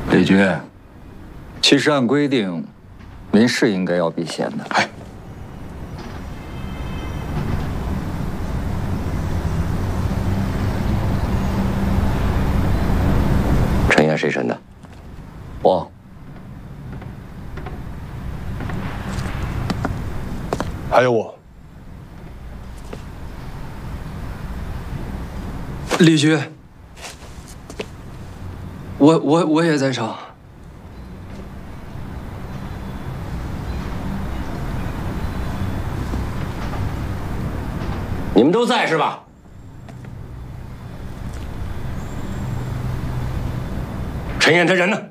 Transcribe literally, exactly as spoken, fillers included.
李局，其实按规定，您是应该要避嫌的。 哎， 陈岩谁审的？ 我。 还有我。 李局，我我我也在场。 你们都在是吧？陈燕他人呢？